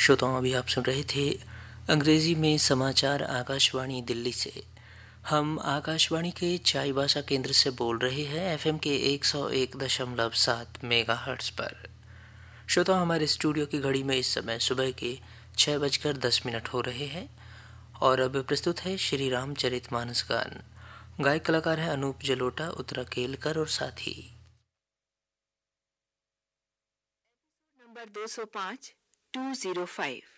श्रोताओं, अभी आप सुन रहे थे अंग्रेजी में समाचार आकाशवाणी दिल्ली से। हम आकाशवाणी के चाईबासा केंद्र से बोल रहे हैं एफएम के 101.7 मेगाहर्ट्ज पर। श्रोताओं, हमारे स्टूडियो की घड़ी में इस समय सुबह के 6:10 हो रहे हैं और अब प्रस्तुत है श्री रामचरितमानस गान। गायक कलाकार हैं अनूप जलोटा, उत्तरा केलकर और साथी। नंबर 205 205